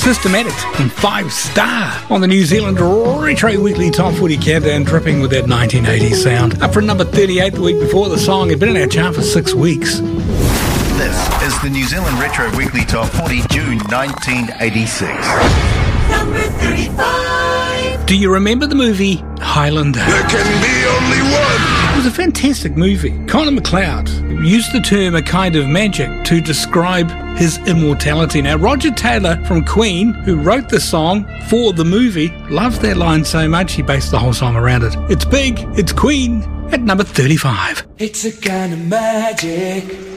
Systematics and 5 Star on the New Zealand Retro Weekly Top 40 Countdown, dripping with that 1980s sound. Up for number 38 the week before. The song had been in our chart for 6 weeks. This is the New Zealand Retro Weekly Top 40, June 1986. Number 35. Do you remember the movie Highlander? There can be only one. It was a fantastic movie. Conor McLeod used the term a kind of magic to describe his immortality. Now, Roger Taylor from Queen, who wrote the song for the movie, loved that line so much he based the whole song around it. It's big, it's Queen, at number 35. It's a kind of magic.